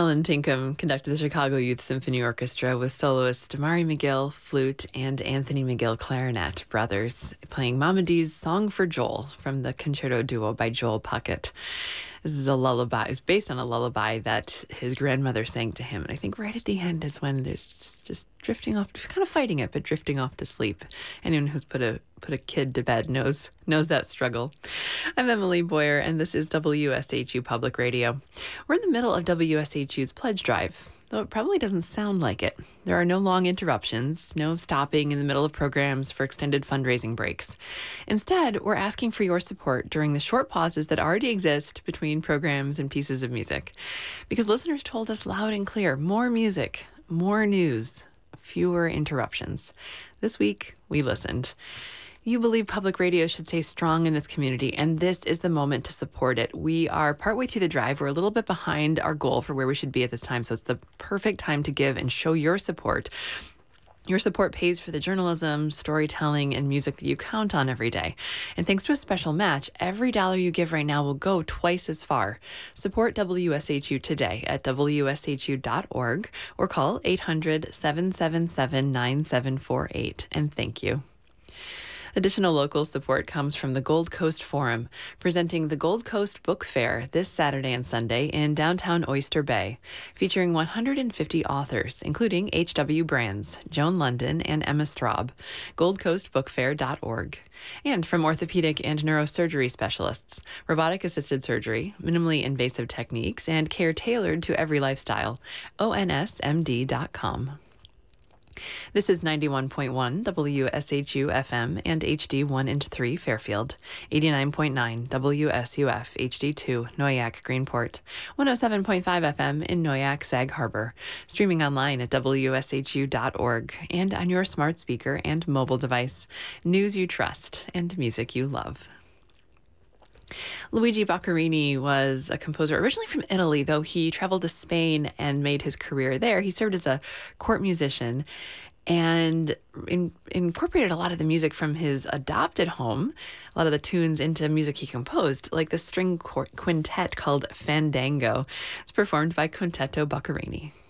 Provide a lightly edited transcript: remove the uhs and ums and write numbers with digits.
Alan Tinkham conducted the Chicago Youth Symphony Orchestra with soloists Damari McGill, flute, and Anthony McGill, clarinet, brothers, playing Mama Dee's Song for Joel from the concerto duo by Joel Puckett. This is a lullaby. It's based on a lullaby that his grandmother sang to him. And I think right at the end is when there's just drifting off, kind of fighting it, but drifting off to sleep. Anyone who's put a kid to bed knows that struggle. I'm Emily Boyer, and this is WSHU Public Radio. We're in the middle of WSHU's pledge drive, though it probably doesn't sound like it. There are no long interruptions, no stopping in the middle of programs for extended fundraising breaks. Instead, we're asking for your support during the short pauses that already exist between programs and pieces of music. Because listeners told us loud and clear, more music, more news, fewer interruptions. This week, we listened. You believe public radio should stay strong in this community, and this is the moment to support it. We are partway through the drive. We're a little bit behind our goal for where we should be at this time, so it's the perfect time to give and show your support. Your support pays for the journalism, storytelling, and music that you count on every day. And thanks to a special match, every dollar you give right now will go twice as far. Support WSHU today at WSHU.org or call 800-777-9748. And thank you. Additional local support comes from the Gold Coast Forum, presenting the Gold Coast Book Fair this Saturday and Sunday in downtown Oyster Bay, featuring 150 authors, including H.W. Brands, Joan London, and Emma Straub. GoldCoastBookFair.org. And from orthopedic and neurosurgery specialists, robotic-assisted surgery, minimally invasive techniques, and care tailored to every lifestyle. ONSMD.com. This is 91.1 WSHU FM and HD 1 and 3 Fairfield, 89.9 WSUF HD2 Noyak Greenport, 107.5 FM in Noyak Sag Harbor, streaming online at WSHU.org and on your smart speaker and mobile device. News you trust and music you love. Luigi Boccherini was a composer originally from Italy, though he traveled to Spain and made his career there. He served as a court musician and incorporated a lot of the music from his adopted home, a lot of the tunes, into music he composed, like the string quintet called Fandango. It's performed by Contetto Boccherini.